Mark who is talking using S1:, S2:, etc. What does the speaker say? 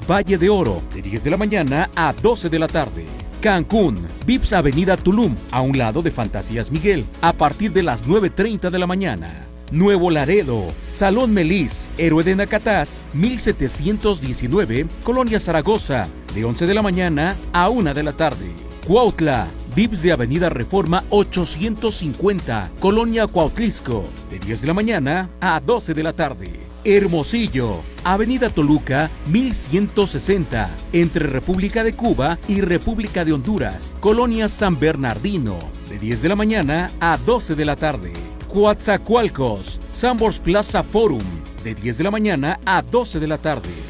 S1: Valle de Oro, de 10 de la mañana a 12 de la tarde. Cancún, Vips Avenida Tulum, a un lado de Fantasías Miguel, a partir de las 9:30 de la mañana. Nuevo Laredo, Salón Melis, Héroe de Nacatás, 1719, Colonia Zaragoza, de 11 de la mañana a 1 de la tarde. Cuautla, Vips de Avenida Reforma 850, Colonia Cuautlisco, de 10 de la mañana a 12 de la tarde. Hermosillo, Avenida Toluca 1160, entre República de Cuba y República de Honduras, Colonia San Bernardino, de 10 de la mañana a 12 de la tarde. Coatzacoalcos, Sambors Plaza Forum, de 10 de la mañana a 12 de la tarde.